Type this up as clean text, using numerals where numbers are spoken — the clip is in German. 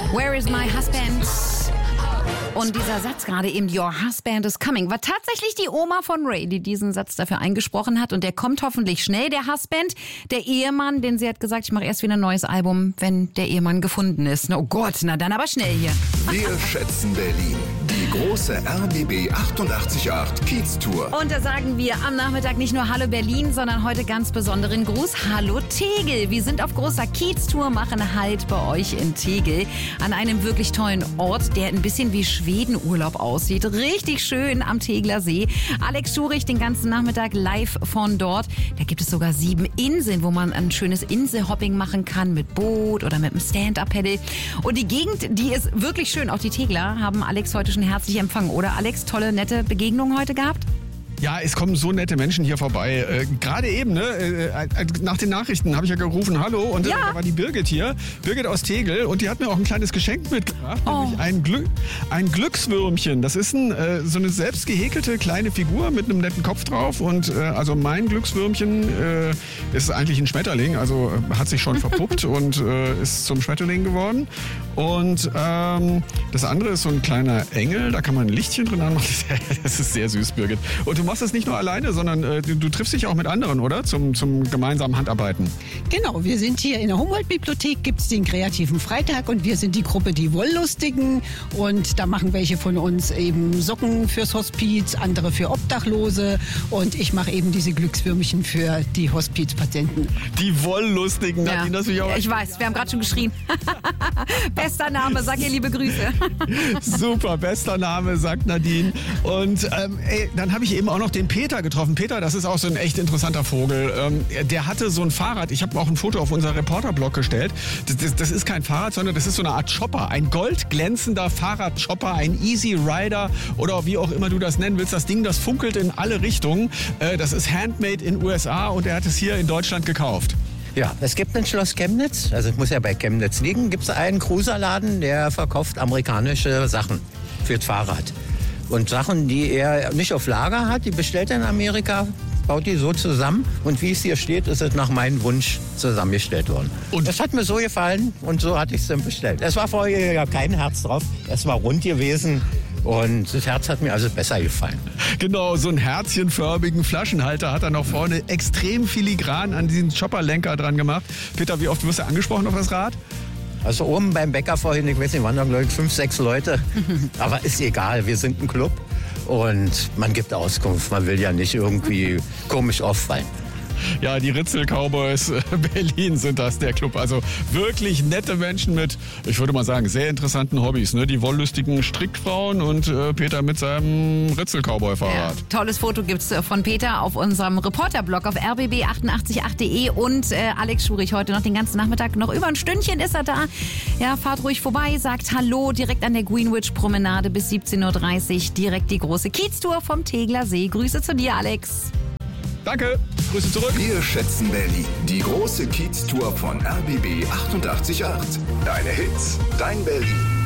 Where is my husband? Und dieser Satz gerade eben, your husband is coming, war tatsächlich die Oma von Ray, die diesen Satz dafür eingesprochen hat. Und der kommt hoffentlich schnell, der Husband, der Ehemann, denn sie hat gesagt, ich mache erst wieder ein neues Album, wenn der Ehemann gefunden ist. Oh Gott, na dann aber schnell hier. Wir schätzen Berlin. Die große RBB 88.8 Kiez-Tour. Und da sagen wir am Nachmittag nicht nur Hallo Berlin, sondern heute ganz besonderen Gruß, Hallo Tegel. Wir sind auf großer Kiez-Tour, machen Halt bei euch in Tegel an einem wirklich tollen Ort, der ein bisschen wie Schwedenurlaub aussieht. Richtig schön am Tegler See. Alex Schurich den ganzen Nachmittag live von dort. Da gibt es sogar 7 Inseln, wo man ein schönes Inselhopping machen kann mit Boot oder mit einem Stand-Up-Paddle. Und die Gegend, die ist wirklich schön. Auch die Tegler haben Alex heute schon herzlich empfangen. Oder Alex, tolle, nette Begegnungen heute gehabt? Ja, es kommen so nette Menschen hier vorbei. Gerade eben, nach den Nachrichten habe ich ja gerufen, hallo, und da war die Birgit hier, Birgit aus Tegel, und die hat mir auch ein kleines Geschenk mitgebracht, nämlich ein Glückswürmchen. Das ist so eine selbst gehäkelte kleine Figur mit einem netten Kopf drauf, und also mein Glückswürmchen ist eigentlich ein Schmetterling, also hat sich schon verpuppt und ist zum Schmetterling geworden. Und das andere ist so ein kleiner Engel, da kann man ein Lichtchen drin anmachen. Das ist sehr süß, Birgit. Und du machst das nicht nur alleine, sondern du triffst dich auch mit anderen, oder? Zum gemeinsamen Handarbeiten. Genau, wir sind hier in der Humboldt-Bibliothek, gibt es den kreativen Freitag, und wir sind die Gruppe Die Wolllustigen, und da machen welche von uns eben Socken fürs Hospiz, andere für Obdachlose, und ich mache eben diese Glückswürmchen für die Hospizpatienten. Die Wolllustigen, Nadine, das will ich auch. Ich weiß, wir haben gerade schon geschrien. Bester Name, sag ihr liebe Grüße. Super, bester Name, sagt Nadine. Und dann habe ich eben auch noch den Peter getroffen. Peter, das ist auch so ein echt interessanter Vogel. Der hatte so ein Fahrrad. Ich habe auch ein Foto auf unser Reporterblog gestellt. Das ist kein Fahrrad, sondern das ist so eine Art Chopper. Ein goldglänzender Fahrradchopper, ein Easy Rider oder wie auch immer du das nennen willst. Das Ding, das funkelt in alle Richtungen. Das ist handmade in USA, und er hat es hier in Deutschland gekauft. Ja, es gibt in Schloss Chemnitz, also es muss ja bei Chemnitz liegen, gibt es einen Cruiserladen, der verkauft amerikanische Sachen fürs Fahrrad. Und Sachen, die er nicht auf Lager hat, die bestellt er in Amerika, baut die so zusammen. Und wie es hier steht, ist es nach meinem Wunsch zusammengestellt worden. Und das hat mir so gefallen, und so hatte ich es dann bestellt. Es war vorher ja kein Herz drauf, es war rund gewesen. Und das Herz hat mir also besser gefallen. Genau, so einen herzchenförmigen Flaschenhalter hat er noch vorne extrem filigran an diesen Chopperlenker dran gemacht. Peter, wie oft wirst du angesprochen auf das Rad? Also oben beim Bäcker vorhin, ich weiß nicht, waren da glaube ich 5, 6 Leute. Aber ist egal, wir sind ein Club und man gibt Auskunft. Man will ja nicht irgendwie komisch auffallen. Ja, die Ritzel-Cowboys Berlin sind das, der Club. Also wirklich nette Menschen mit, ich würde mal sagen, sehr interessanten Hobbys. Ne? Die wollüstigen Strickfrauen und Peter mit seinem Ritzel-Cowboy-Fahrrad. Ja, tolles Foto gibt's von Peter auf unserem Reporterblog auf rbb888.de, und Alex Schurich heute noch den ganzen Nachmittag. Noch über ein Stündchen ist er da. Ja, fahrt ruhig vorbei, sagt Hallo, direkt an der Greenwich-Promenade bis 17.30 Uhr. Direkt die große Kiez-Tour vom Tegler See. Grüße zu dir, Alex. Danke, Grüße zurück. Wir schätzen Berlin. Die große Kiez-Tour von RBB 88.8. Deine Hits, dein Berlin.